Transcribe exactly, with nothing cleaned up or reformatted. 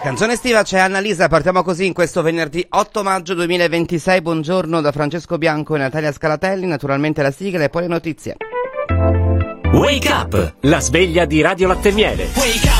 Canzone estiva, c'è Annalisa, partiamo così in questo venerdì otto maggio duemilaventisei. Buongiorno da Francesco Bianco e Natalia Scalatelli, naturalmente la sigla e poi le notizie. Wake Up, la sveglia di Radio Latte e Miele.